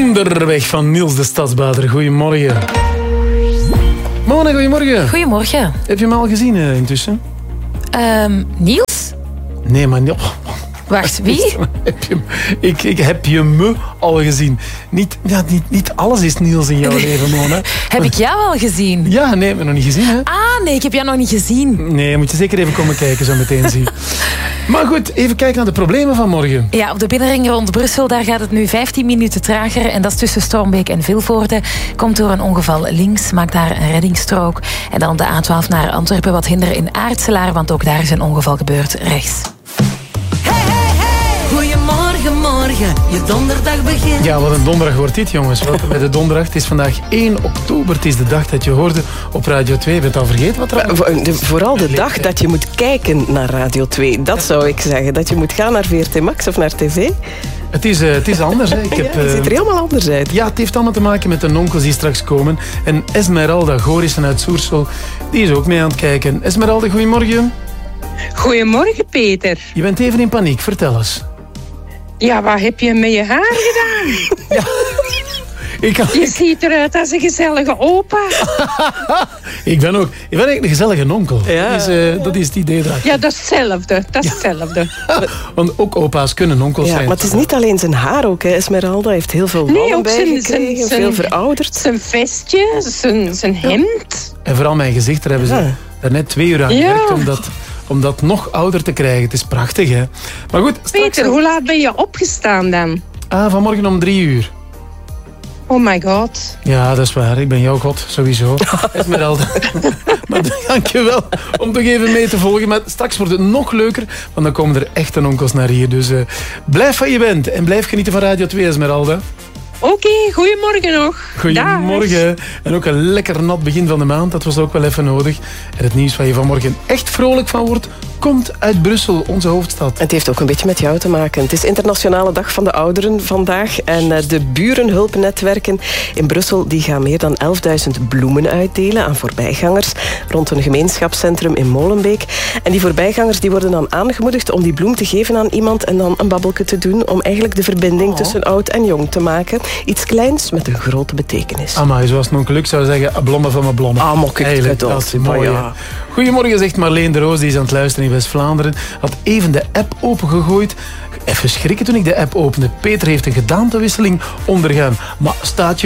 Onderweg van Niels de Stadsbader. Goedemorgen. Mona, goedemorgen. Goedemorgen. Heb je hem al gezien intussen? Niels? Nee, maar... Oh. Wacht, wie? Ik heb je me al gezien. Niet alles is Niels in jouw leven, Mona. Heb ik jou al gezien? Ja, nee, heb je nog niet gezien, hè? Ah, nee, ik heb jou nog niet gezien. Nee, moet je zeker even komen kijken, zo meteen zien. Maar goed, even kijken naar de problemen van morgen. Ja, op de binnenring rond Brussel, daar gaat het nu 15 minuten trager. En dat is tussen Stormbeek en Vilvoorde. Komt door een ongeval links, maakt daar een reddingsstrook. En dan de A12 naar Antwerpen, wat hinder in Aartselaar, want ook daar is een ongeval gebeurd rechts. Goedemorgen, morgen, je donderdag begint. Ja, wat een donderdag wordt dit, jongens. Welkom bij de donderdag. Het is vandaag 1 oktober. Het is de dag dat je hoorde op Radio 2. Heb je het al vergeten? Wat er Vooral de dag dat je moet kijken naar Radio 2. Dat zou ik zeggen. Dat je moet gaan naar VRT Max of naar tv. Het is anders. Hè. Het ziet er helemaal anders uit. Ja, het heeft allemaal te maken met de onkels die straks komen. En Esmeralda Gorissen uit Soersel, die is ook mee aan het kijken. Esmeralda, goedemorgen. Goedemorgen, Peter. Je bent even in paniek. Vertel eens. Ja, wat heb je met je haar gedaan? Je ziet eruit als een gezellige opa. Ik ben eigenlijk een gezellige onkel. Ja. Dat is het idee daar. Ja, dat is hetzelfde. Want ook opa's kunnen onkels zijn. Maar het is niet alleen zijn haar ook, hè. Esmeralda heeft heel veel wallen bijgekregen, veel verouderd. Zijn vestje, zijn hemd. En vooral mijn gezicht, daar hebben ze daarnet 2 uur aan gewerkt om dat nog ouder te krijgen. Het is prachtig, hè. Maar goed, straks... Peter, hoe laat ben je opgestaan dan? Vanmorgen om 3 uur. Oh my god. Ja, dat is waar. Ik ben jouw god, sowieso. Esmeralda. Maar dankjewel om toch even mee te volgen. Maar straks wordt het nog leuker, want dan komen er echte onkels naar hier. Dus blijf wat je bent en blijf genieten van Radio 2, Esmeralda. Oké, goedemorgen nog. Goedemorgen. En ook een lekker nat begin van de maand, dat was ook wel even nodig. En het nieuws waar je vanmorgen echt vrolijk van wordt, komt uit Brussel, onze hoofdstad. Het heeft ook een beetje met jou te maken. Het is Internationale Dag van de Ouderen vandaag. En de burenhulpnetwerken in Brussel die gaan meer dan 11.000 bloemen uitdelen aan voorbijgangers rond een gemeenschapscentrum in Molenbeek. En die voorbijgangers die worden dan aangemoedigd om die bloem te geven aan iemand en dan een babbelke te doen om eigenlijk de verbinding tussen oud en jong te maken. Iets kleins met een grote betekenis. Amai, zoals onkel Luc zou zeggen, een blomme van mijn blomme. Eigenlijk, dat is mooi. Ja. Goedemorgen, zegt Marleen de Roos, die is aan het luisteren in West-Vlaanderen. Had even de app opengegooid. Even schrikken toen ik de app opende. Peter heeft een gedaantewisseling ondergaan. Maar staat je